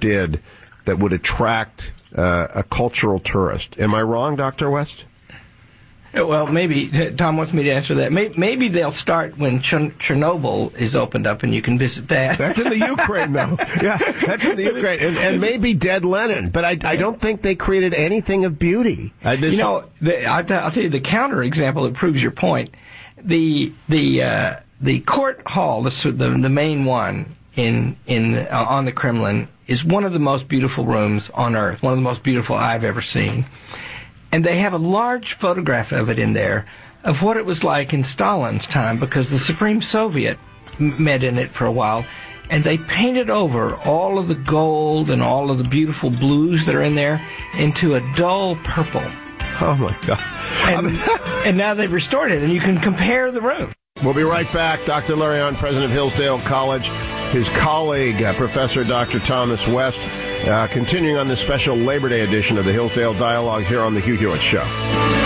did that would attract a cultural tourist. Am I wrong, Dr. West? Well, maybe Tom wants me to answer that. Maybe they'll start when Chernobyl is opened up and you can visit that. That's in the Ukraine, though. Yeah, that's in the Ukraine. And maybe Dead Lenin. But I don't think they created anything of beauty. I'll tell you the counter example that proves your point. The court hall, the main one on the Kremlin, is one of the most beautiful rooms on earth, one of the most beautiful I've ever seen. And they have a large photograph of it in there of what it was like in Stalin's time, because the Supreme Soviet met in it for a while, and they painted over all of the gold and all of the beautiful blues that are in there into a dull purple. Oh, my God. And now they've restored it, and you can compare the room. We'll be right back. Dr. Larry Hahn, president of Hillsdale College, his colleague, Professor Dr. Thomas West, continuing on this special Labor Day edition of the Hillsdale Dialogue here on the Hugh Hewitt Show.